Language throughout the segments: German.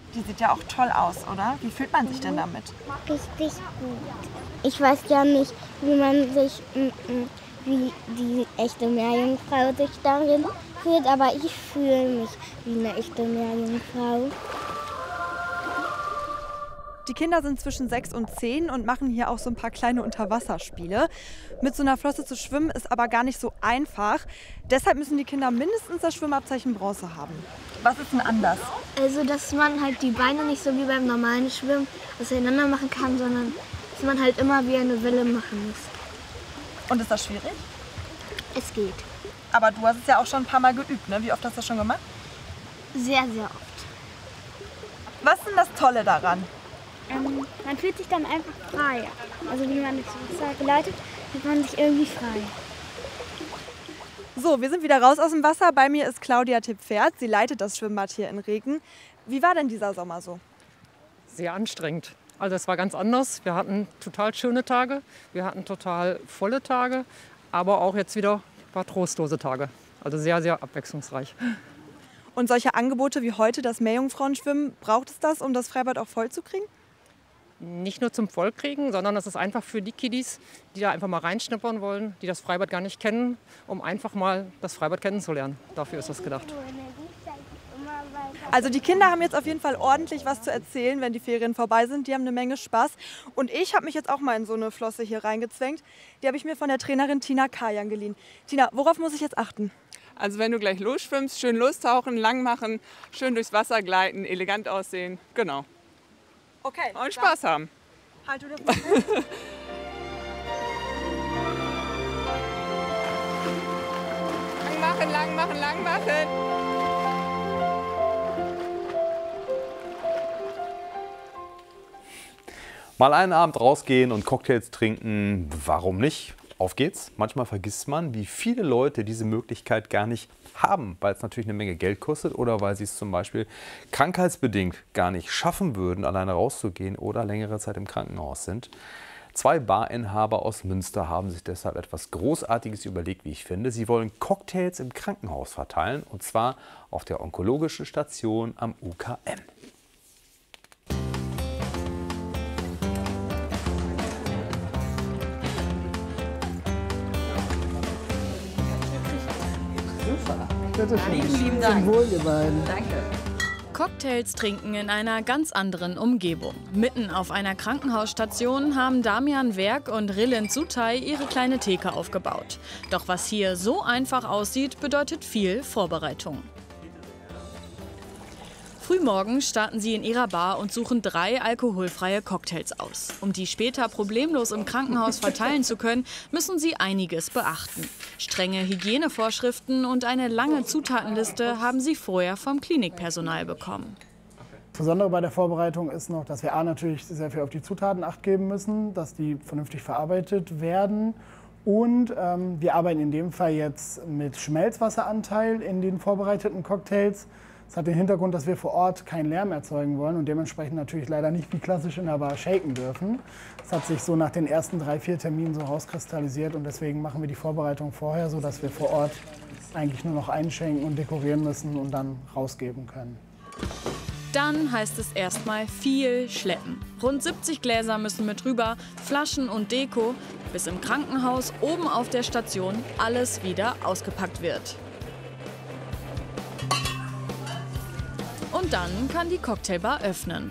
Die sieht ja auch toll aus, oder? Wie fühlt man sich denn damit? Richtig gut. Ich weiß ja nicht, wie man sich, wie die echte Meerjungfrau sich darin fühlt, aber ich fühle mich wie eine echte Meerjungfrau. Die Kinder sind zwischen 6 und 10 und machen hier auch so ein paar kleine Unterwasserspiele. Mit so einer Flosse zu schwimmen ist aber gar nicht so einfach. Deshalb müssen die Kinder mindestens das Schwimmabzeichen Bronze haben. Was ist denn anders? Also, dass man halt die Beine nicht so wie beim normalen Schwimmen auseinander machen kann, sondern dass man halt immer wie eine Welle machen muss. Und ist das schwierig? Es geht. Aber du hast es ja auch schon ein paar Mal geübt, ne? Wie oft hast du das schon gemacht? Sehr, sehr oft. Was ist denn das Tolle daran? Man fühlt sich dann einfach frei. Also wie man das Wasser geleitet, fühlt man sich irgendwie frei. So, wir sind wieder raus aus dem Wasser. Bei mir ist Claudia Tipp-Pferd. Sie leitet das Schwimmbad hier in Regen. Wie war denn dieser Sommer so? Sehr anstrengend. Also es war ganz anders. Wir hatten total schöne Tage, wir hatten total volle Tage, aber auch jetzt wieder ein paar trostlose Tage. Also sehr, sehr abwechslungsreich. Und solche Angebote wie heute, das Meerjungfrauenschwimmen, braucht es das, um das Freibad auch voll zu kriegen? Nicht nur zum Vollkriegen, sondern es ist einfach für die Kiddies, die da einfach mal reinschnuppern wollen, die das Freibad gar nicht kennen, um einfach mal das Freibad kennenzulernen. Dafür ist das gedacht. Also die Kinder haben jetzt auf jeden Fall ordentlich was zu erzählen, wenn die Ferien vorbei sind. Die haben eine Menge Spaß. Und ich habe mich jetzt auch mal in so eine Flosse hier reingezwängt. Die habe ich mir von der Trainerin Tina Kajan geliehen. Tina, worauf muss ich jetzt achten? Also wenn du gleich losschwimmst, schön lostauchen, lang machen, schön durchs Wasser gleiten, elegant aussehen. Genau. Okay. Und Spaß haben. Halt du das Lang machen, lang machen, lang machen. Mal einen Abend rausgehen und Cocktails trinken, warum nicht? Auf geht's. Manchmal vergisst man, wie viele Leute diese Möglichkeit gar nicht haben, weil es natürlich eine Menge Geld kostet oder weil sie es zum Beispiel krankheitsbedingt gar nicht schaffen würden, alleine rauszugehen oder längere Zeit im Krankenhaus sind. 2 Barinhaber aus Münster haben sich deshalb etwas Großartiges überlegt, wie ich finde. Sie wollen Cocktails im Krankenhaus verteilen, und zwar auf der onkologischen Station am UKM. Bitte schön. Vielen Dank. Zum Wohl, ihr beiden. Danke. Cocktails trinken in einer ganz anderen Umgebung. Mitten auf einer Krankenhausstation haben Damian Werk und Rilin Zutay ihre kleine Theke aufgebaut. Doch was hier so einfach aussieht, bedeutet viel Vorbereitung. Frühmorgens starten sie in ihrer Bar und suchen 3 alkoholfreie Cocktails aus. Um die später problemlos im Krankenhaus verteilen zu können, müssen sie einiges beachten. Strenge Hygienevorschriften und eine lange Zutatenliste haben sie vorher vom Klinikpersonal bekommen. Das Besondere bei der Vorbereitung ist noch, dass wir natürlich sehr viel auf die Zutaten Acht geben müssen, dass die vernünftig verarbeitet werden. Und wir arbeiten in dem Fall jetzt mit Schmelzwasseranteil in den vorbereiteten Cocktails. Das hat den Hintergrund, dass wir vor Ort keinen Lärm erzeugen wollen und dementsprechend natürlich leider nicht wie klassisch in der Bar shaken dürfen. Das hat sich so nach den ersten 3-4 Terminen so rauskristallisiert und deswegen machen wir die Vorbereitung vorher, sodass wir vor Ort eigentlich nur noch einschenken und dekorieren müssen und dann rausgeben können. Dann heißt es erstmal viel schleppen. Rund 70 Gläser müssen mit rüber, Flaschen und Deko, bis im Krankenhaus oben auf der Station alles wieder ausgepackt wird. Und dann kann die Cocktailbar öffnen.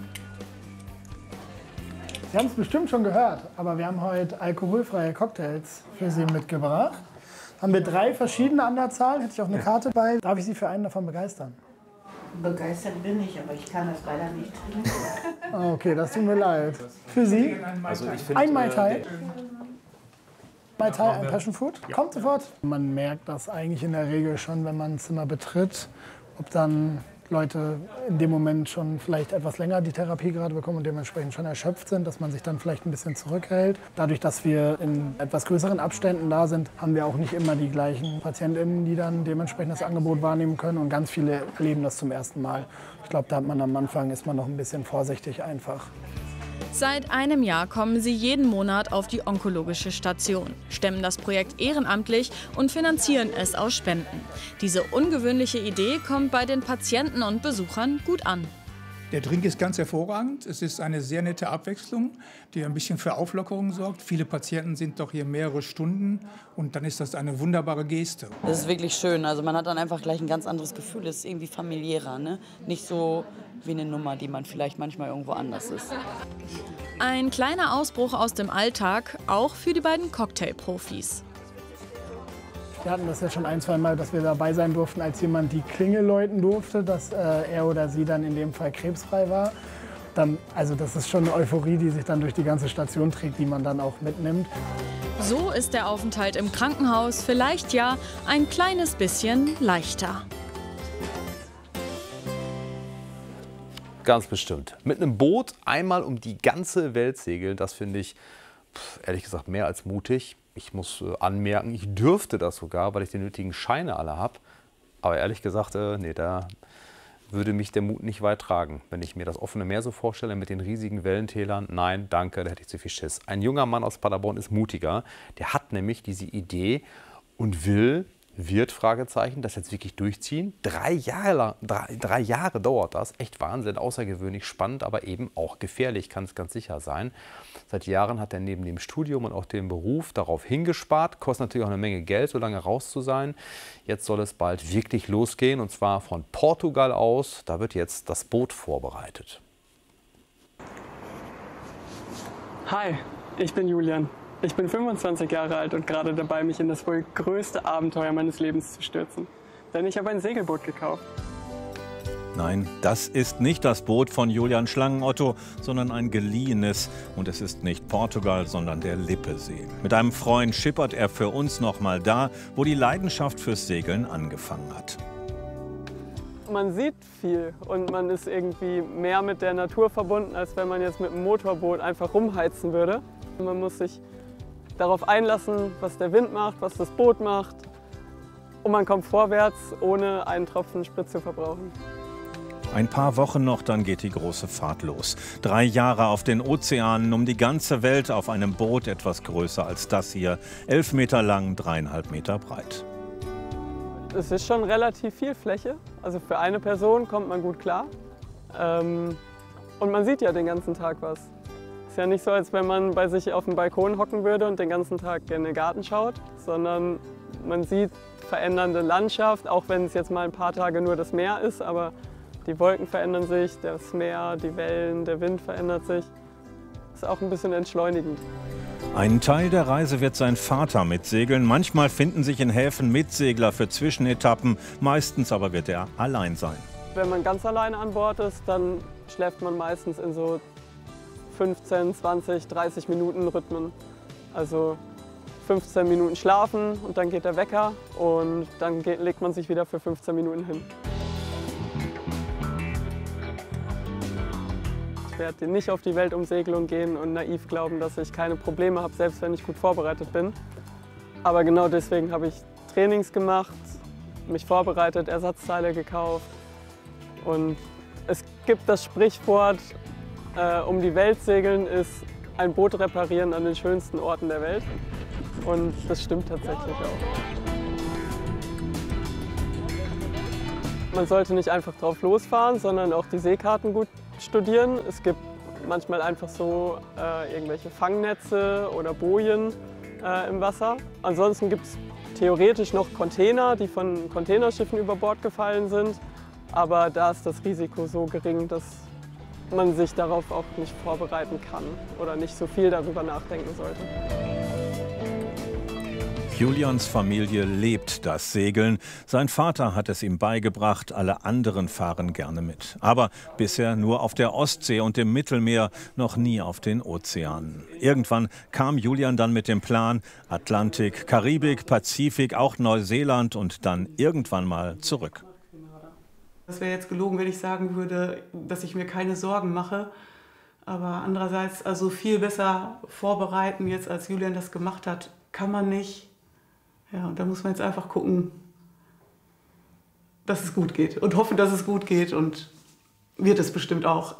Sie haben es bestimmt schon gehört, aber wir haben heute alkoholfreie Cocktails für Sie mitgebracht. Haben wir 3 verschiedene an der Zahl, hätte ich auch eine Karte bei. Darf ich Sie für einen davon begeistern? Begeistert bin ich, aber ich kann das leider nicht trinken. Okay, das tut mir leid. Für Sie Also ein Mai Tai. Mai Tai, ein Passion Fruit. Kommt sofort. Man merkt das eigentlich in der Regel schon, wenn man ein Zimmer betritt, ob dann Leute in dem Moment schon vielleicht etwas länger die Therapie gerade bekommen und dementsprechend schon erschöpft sind, dass man sich dann vielleicht ein bisschen zurückhält. Dadurch, dass wir in etwas größeren Abständen da sind, haben wir auch nicht immer die gleichen PatientInnen, die dann dementsprechend das Angebot wahrnehmen können, und ganz viele erleben das zum ersten Mal. Ich glaube, da hat man am Anfang, ist man noch ein bisschen vorsichtig einfach. Seit einem Jahr kommen sie jeden Monat auf die onkologische Station, stemmen das Projekt ehrenamtlich und finanzieren es aus Spenden. Diese ungewöhnliche Idee kommt bei den Patienten und Besuchern gut an. Der Drink ist ganz hervorragend. Es ist eine sehr nette Abwechslung, die ein bisschen für Auflockerung sorgt. Viele Patienten sind doch hier mehrere Stunden und dann ist das eine wunderbare Geste. Das ist wirklich schön. Also man hat dann einfach gleich ein ganz anderes Gefühl. Es ist irgendwie familiärer, ne? Nicht so wie eine Nummer, die man vielleicht manchmal irgendwo anders ist. Ein kleiner Ausbruch aus dem Alltag, auch für die beiden Cocktailprofis. Wir hatten das ja schon ein, zwei Mal, dass wir dabei sein durften, als jemand die Klingel läuten durfte, dass er oder sie dann in dem Fall krebsfrei war. Also das ist schon eine Euphorie, die sich dann durch die ganze Station trägt, die man dann auch mitnimmt. So ist der Aufenthalt im Krankenhaus vielleicht ja ein kleines bisschen leichter. Ganz bestimmt. Mit einem Boot einmal um die ganze Welt segeln, das finde ich ehrlich gesagt mehr als mutig. Ich muss anmerken, ich dürfte das sogar, weil ich die nötigen Scheine alle habe. Aber ehrlich gesagt, nee, da würde mich der Mut nicht weit tragen. Wenn ich mir das offene Meer so vorstelle mit den riesigen Wellentälern, nein, danke, da hätte ich zu viel Schiss. Ein junger Mann aus Paderborn ist mutiger. Der hat nämlich diese Idee und wird, Fragezeichen, das jetzt wirklich durchziehen. 3 Jahre dauert das. Echt Wahnsinn, außergewöhnlich spannend, aber eben auch gefährlich, kann es ganz sicher sein. Seit Jahren hat er neben dem Studium und auch dem Beruf darauf hingespart. Kostet natürlich auch eine Menge Geld, so lange raus zu sein. Jetzt soll es bald wirklich losgehen, und zwar von Portugal aus. Da wird jetzt das Boot vorbereitet. Hi, ich bin Julian. Ich bin 25 Jahre alt und gerade dabei, mich in das wohl größte Abenteuer meines Lebens zu stürzen. Denn ich habe ein Segelboot gekauft. Nein, das ist nicht das Boot von Julian Schlangenotto, sondern ein geliehenes. Und es ist nicht Portugal, sondern der Lippesee. Mit einem Freund schippert er für uns noch mal da, wo die Leidenschaft fürs Segeln angefangen hat. Man sieht viel und man ist irgendwie mehr mit der Natur verbunden, als wenn man jetzt mit einem Motorboot einfach rumheizen würde. Man muss sich darauf einlassen, was der Wind macht, was das Boot macht. Und man kommt vorwärts, ohne einen Tropfen Sprit zu verbrauchen. Ein paar Wochen noch, dann geht die große Fahrt los. 3 Jahre auf den Ozeanen, um die ganze Welt auf einem Boot etwas größer als das hier. 11 Meter lang, 3,5 Meter breit. Es ist schon relativ viel Fläche. Also für eine Person kommt man gut klar. Und man sieht ja den ganzen Tag was. Ist ja nicht so, als wenn man bei sich auf dem Balkon hocken würde und den ganzen Tag in den Garten schaut, sondern man sieht verändernde Landschaft, auch wenn es jetzt mal ein paar Tage nur das Meer ist, aber die Wolken verändern sich, das Meer, die Wellen, der Wind verändert sich. Ist auch ein bisschen entschleunigend. Einen Teil der Reise wird sein Vater mitsegeln. Manchmal finden sich in Häfen Mitsegler für Zwischenetappen, meistens aber wird er allein sein. Wenn man ganz alleine an Bord ist, dann schläft man meistens in so 15, 20, 30 Minuten Rhythmen. Also 15 Minuten schlafen und dann geht der Wecker und dann legt man sich wieder für 15 Minuten hin. Ich werde nicht auf die Weltumsegelung gehen und naiv glauben, dass ich keine Probleme habe, selbst wenn ich gut vorbereitet bin. Aber genau deswegen habe ich Trainings gemacht, mich vorbereitet, Ersatzteile gekauft. Und es gibt das Sprichwort, um die Welt segeln ist ein Boot reparieren an den schönsten Orten der Welt. Und das stimmt tatsächlich auch. Man sollte nicht einfach drauf losfahren, sondern auch die Seekarten gut studieren. Es gibt manchmal einfach so irgendwelche Fangnetze oder Bojen im Wasser. Ansonsten gibt es theoretisch noch Container, die von Containerschiffen über Bord gefallen sind. Aber da ist das Risiko so gering, dass man sich darauf auch nicht vorbereiten kann oder nicht so viel darüber nachdenken sollte. Julians Familie lebt das Segeln. Sein Vater hat es ihm beigebracht, alle anderen fahren gerne mit. Aber bisher nur auf der Ostsee und im Mittelmeer, noch nie auf den Ozeanen. Irgendwann kam Julian dann mit dem Plan, Atlantik, Karibik, Pazifik, auch Neuseeland und dann irgendwann mal zurück. Das wäre jetzt gelogen, wenn ich sagen würde, dass ich mir keine Sorgen mache. Aber andererseits, also viel besser vorbereiten, jetzt als Julian das gemacht hat, kann man nicht. Ja, und da muss man jetzt einfach gucken, dass es gut geht und hoffen, dass es gut geht und wird es bestimmt auch.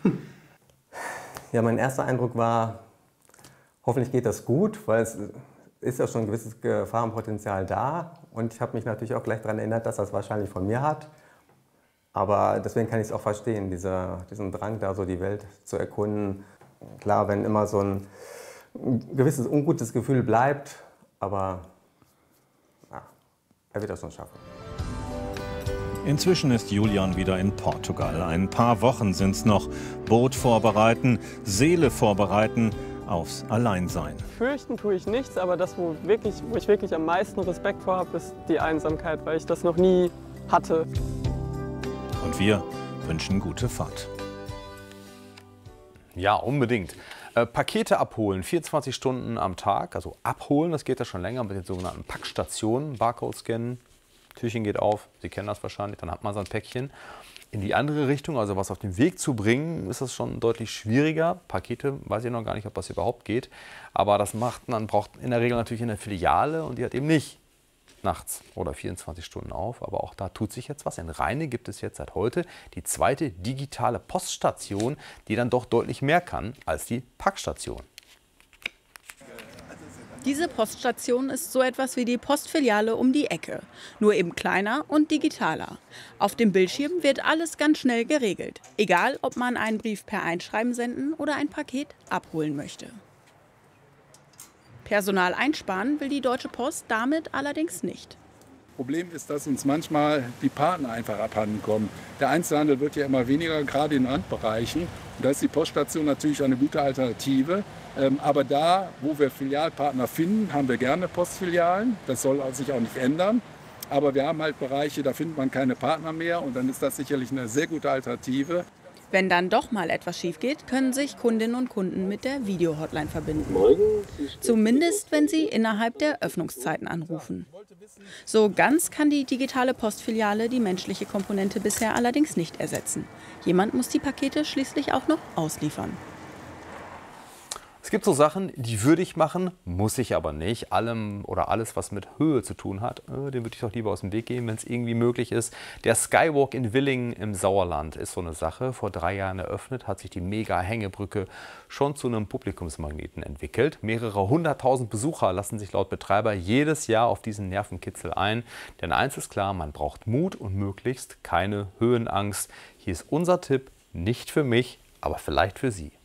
Ja, mein erster Eindruck war, hoffentlich geht das gut, weil es ist ja schon ein gewisses Gefahrenpotenzial da. Und ich habe mich natürlich auch gleich daran erinnert, dass das wahrscheinlich von mir hat. Aber deswegen kann ich es auch verstehen, diesen Drang, da so die Welt zu erkunden. Klar, wenn immer so ein gewisses ungutes Gefühl bleibt, aber ja, er wird das schon schaffen. Inzwischen ist Julian wieder in Portugal. Ein paar Wochen sind es noch. Boot vorbereiten, Seele vorbereiten aufs Alleinsein. Fürchten tue ich nichts, aber das, wo ich wirklich am meisten Respekt vor habe, ist die Einsamkeit, weil ich das noch nie hatte. Und wir wünschen gute Fahrt. Ja, unbedingt. Pakete abholen, 24 Stunden am Tag, also abholen, das geht ja schon länger mit den sogenannten Packstationen, Barcode scannen, Türchen geht auf, Sie kennen das wahrscheinlich, dann hat man sein Päckchen. In die andere Richtung, also was auf den Weg zu bringen, ist das schon deutlich schwieriger. Pakete, weiß ich noch gar nicht, ob das überhaupt geht, aber das braucht in der Regel natürlich eine Filiale und die hat eben nicht nachts oder 24 Stunden auf, aber auch da tut sich jetzt was. In Rheine gibt es jetzt seit heute die zweite digitale Poststation, die dann doch deutlich mehr kann als die Packstation. Diese Poststation ist so etwas wie die Postfiliale um die Ecke, nur eben kleiner und digitaler. Auf dem Bildschirm wird alles ganz schnell geregelt, egal ob man einen Brief per Einschreiben senden oder ein Paket abholen möchte. Personal einsparen will die Deutsche Post damit allerdings nicht. Problem ist, dass uns manchmal die Partner einfach abhanden kommen. Der Einzelhandel wird ja immer weniger, gerade in Randbereichen. Und da ist die Poststation natürlich eine gute Alternative. Aber da, wo wir Filialpartner finden, haben wir gerne Postfilialen. Das soll sich auch nicht ändern. Aber wir haben halt Bereiche, da findet man keine Partner mehr. Und dann ist das sicherlich eine sehr gute Alternative. Wenn dann doch mal etwas schief geht, können sich Kundinnen und Kunden mit der Video-Hotline verbinden. Zumindest, wenn sie innerhalb der Öffnungszeiten anrufen. So ganz kann die digitale Postfiliale die menschliche Komponente bisher allerdings nicht ersetzen. Jemand muss die Pakete schließlich auch noch ausliefern. Es gibt so Sachen, die würde ich machen, muss ich aber nicht. Alles, was mit Höhe zu tun hat, den würde ich doch lieber aus dem Weg gehen, wenn es irgendwie möglich ist. Der Skywalk in Willingen im Sauerland ist so eine Sache. Vor 3 Jahren eröffnet, hat sich die Mega-Hängebrücke schon zu einem Publikumsmagneten entwickelt. Mehrere 100.000 Besucher lassen sich laut Betreiber jedes Jahr auf diesen Nervenkitzel ein. Denn eins ist klar, man braucht Mut und möglichst keine Höhenangst. Hier ist unser Tipp, nicht für mich, aber vielleicht für Sie.